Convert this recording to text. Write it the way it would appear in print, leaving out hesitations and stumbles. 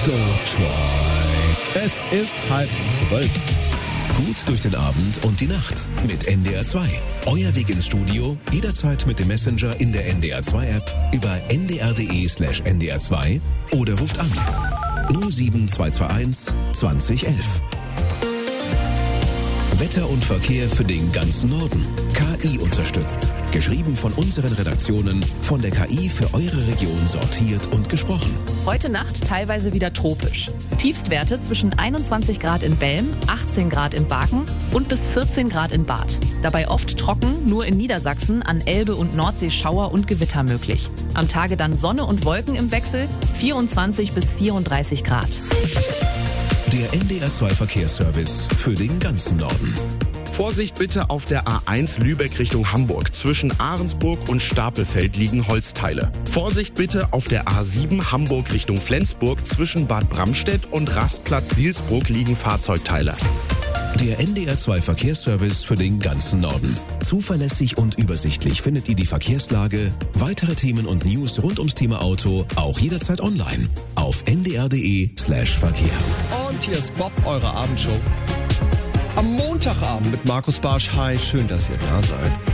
So try. Es ist 11:30. Gut durch den Abend und die Nacht mit NDR 2. Euer Weg ins Studio, jederzeit mit dem Messenger in der NDR 2 App über ndr.de/NDR 2 oder ruft an 07221 2011. Wetter und Verkehr für den ganzen Norden. KI unterstützt. Geschrieben von unseren Redaktionen, von der KI für eure Region sortiert und gesprochen. Heute Nacht teilweise wieder tropisch. Tiefstwerte zwischen 21 Grad in Belm, 18 Grad in Baken und bis 14 Grad in Barth. Dabei oft trocken, nur in Niedersachsen an Elbe und Nordsee Schauer und Gewitter möglich. Am Tage dann Sonne und Wolken im Wechsel, 24 bis 34 Grad. Der NDR 2 Verkehrsservice für den ganzen Norden. Vorsicht bitte auf der A1 Lübeck Richtung Hamburg. Zwischen Ahrensburg und Stapelfeld liegen Holzteile. Vorsicht bitte auf der A7 Hamburg Richtung Flensburg. Zwischen Bad Bramstedt und Rastplatz Silsbruck liegen Fahrzeugteile. Der NDR 2 Verkehrsservice für den ganzen Norden. Zuverlässig und übersichtlich findet ihr die Verkehrslage, weitere Themen und News rund ums Thema Auto auch jederzeit online auf ndr.de/Verkehr. Und hier ist Bob, eure Abendshow. Am Montagabend mit Markus Barsch. Hi, schön, dass ihr da seid.